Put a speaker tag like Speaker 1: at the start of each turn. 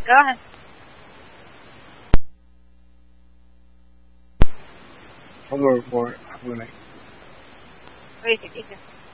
Speaker 1: Go ahead.
Speaker 2: I'll go for it. I'm gonna.
Speaker 1: What do you think, Ethan?